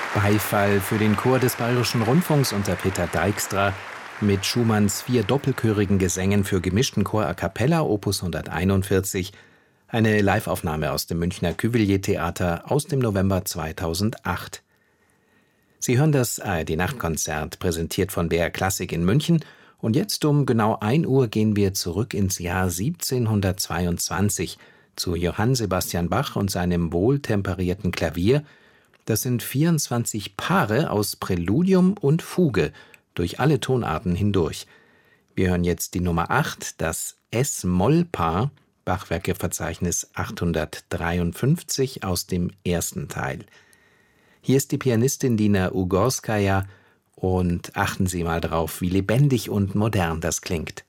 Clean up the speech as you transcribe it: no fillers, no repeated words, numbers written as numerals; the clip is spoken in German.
Beifall für den Chor des Bayerischen Rundfunks unter Peter Dijkstra mit Schumanns 4 doppelchörigen Gesängen für gemischten Chor a cappella Opus 141, eine Liveaufnahme aus dem Münchner Cuvilliés-Theater aus dem November 2008. Sie hören das ARD-Nachtkonzert, präsentiert von BR Klassik in München, und jetzt um genau 1 Uhr gehen wir zurück ins Jahr 1722 zu Johann Sebastian Bach und seinem wohltemperierten Klavier. Das sind 24 Paare aus Präludium und Fuge durch alle Tonarten hindurch. Wir hören jetzt die Nummer 8, das S-Moll-Paar, Bachwerkeverzeichnis 853 aus dem ersten Teil. Hier ist die Pianistin Dina Ugorskaja und achten Sie mal drauf, wie lebendig und modern das klingt.